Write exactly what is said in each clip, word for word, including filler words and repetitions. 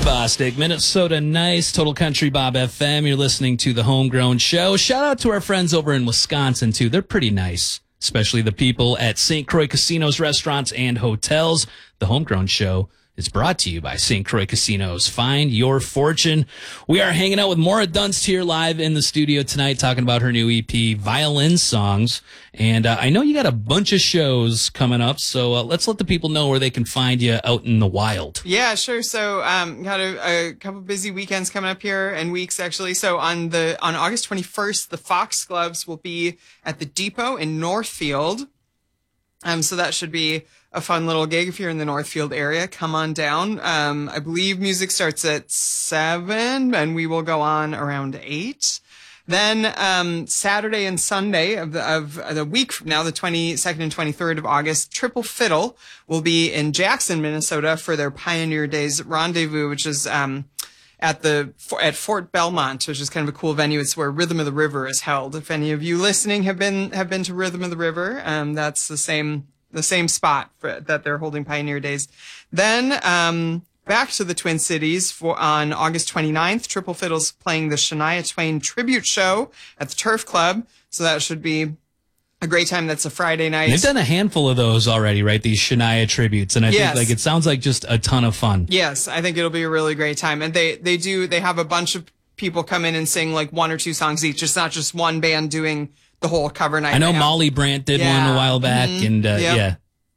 Bostic, Minnesota Nice, Total Country Bob F M. You're listening to The Homegrown Show. Shout out to our friends over in Wisconsin, too. They're pretty nice, especially the people at Saint Croix Casinos, Restaurants, and Hotels. The Homegrown Show is brought to you by Saint Croix Casinos. Find your fortune. We are hanging out with Maura Dunst here live in the studio tonight, talking about her new E P, Violin Songs. And uh, I know you got a bunch of shows coming up, so uh, let's let the people know where they can find you out in the wild. Yeah, sure. So um, got a, a couple busy weekends coming up here, and weeks actually. So on the on August twenty-first, the Foxgloves will be at the Depot in Northfield. Um, so that should be a fun little gig if you're in the Northfield area. Come on down. Um, I believe music starts at seven, and we will go on around eight. Then um, Saturday and Sunday of the, of the week from now, the twenty-second and twenty-third of August, Triple Fiddle will be in Jackson, Minnesota for their Pioneer Days Rendezvous, which is um, at the at Fort Belmont, which is kind of a cool venue. It's where Rhythm of the River is held. If any of you listening have been have been to Rhythm of the River, um, that's the same the same spot for, that they're holding Pioneer Days. Then um, back to the Twin Cities for on August twenty-ninth, Triple Fiddle's playing the Shania Twain tribute show at the Turf Club. So that should be a great time. That's a Friday night. They've done a handful of those already, right? These Shania tributes. And I yes. think like it sounds like just a ton of fun. Yes, I think it'll be a really great time. And they, they do, they have a bunch of people come in and sing like one or two songs each. It's not just one band doing the whole cover night. I know Molly Brandt did yeah. one a while back. Mm-hmm. And uh, yep. yeah.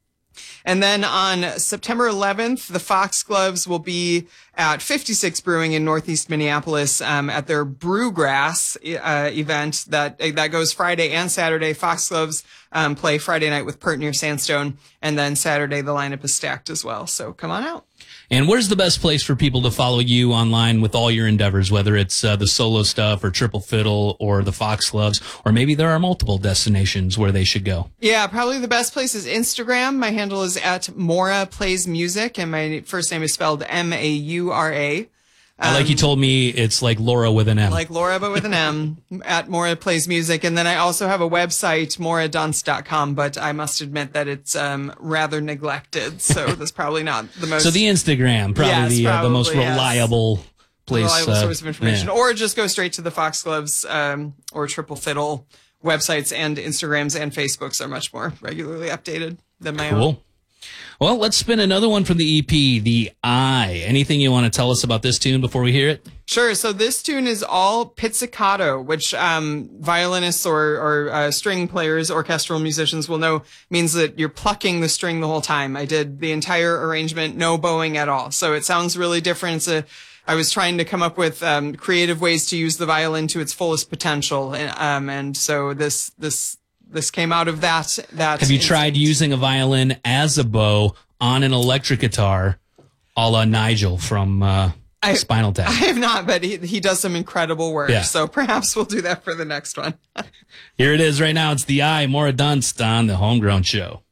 And then on September eleventh, the Foxgloves will be at fifty-six Brewing in Northeast Minneapolis um, at their Brewgrass uh, event that that goes Friday and Saturday. Foxgloves um, play Friday night with Pert Near Sandstone, and then Saturday the lineup is stacked as well. So come on out. And where's the best place for people to follow you online with all your endeavors, whether it's uh, the solo stuff or Triple Fiddle or the Foxgloves, or maybe there are multiple destinations where they should go? Yeah, probably the best place is Instagram. My handle is at Maura Plays Music, and my first name is spelled M A U R A. Um, like you told me, it's like Laura with an M. Like Laura, but with an M, at Maura Plays Music. And then I also have a website, maura dunst dot com, but I must admit that it's um, rather neglected, so that's probably not the most... So the Instagram, probably, yes, the, probably uh, the most yes. reliable place. Reliable uh, source of information. Yeah. Or just go straight to the Foxgloves um, or Triple Fiddle websites, and Instagrams and Facebooks are much more regularly updated than my cool. own. Well, let's spin another one from the E P, The Eye. Anything you want to tell us about this tune before we hear it? Sure. So this tune is all pizzicato, which um, violinists or, or uh, string players, orchestral musicians will know means that you're plucking the string the whole time. I did the entire arrangement, no bowing at all. So it sounds really different. It's a, I was trying to come up with um, creative ways to use the violin to its fullest potential. And, um, and so this this this came out of that. that Have you instinct. tried using a violin as a bow on an electric guitar, a la Nigel from uh, I, Spinal Tap? I have not, but he, he does some incredible work. Yeah. So perhaps we'll do that for the next one. Here it is right now. It's The Eye, Maura Dunst on The Homegrown Show.